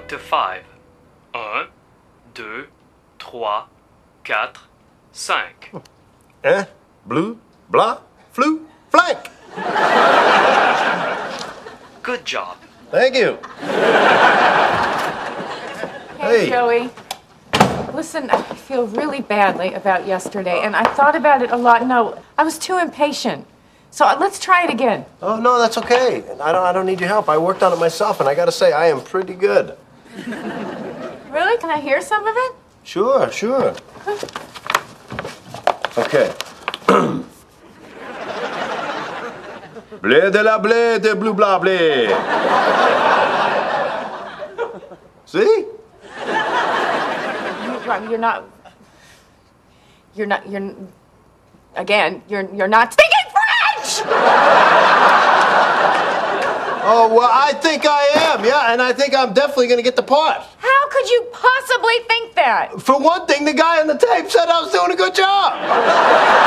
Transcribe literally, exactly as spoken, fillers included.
count to five. Un, deux, trois, quatre, cinq. Un, bleu, blanc, flou, flank. Good job. Thank you. Hey, Hey. Joey. Listen, I feel really badly about yesterday, and I thought about it a lot. No, I was too impatient. So uh, let's try it again. Oh, no, that's okay. I don't, I don't need your help. I worked on it myself, and I gotta say, I am pretty good. Really? Can I hear some of it? Sure, sure. Okay. Blé de la blé de blue blah blé. See? You're you're not. You're not. You're. Again, you're you're not speaking French. Oh, well, I think I am, yeah, and I think I'm definitely gonna get the part. How could you possibly think that? For one thing, the guy on the tape said I was doing a good job.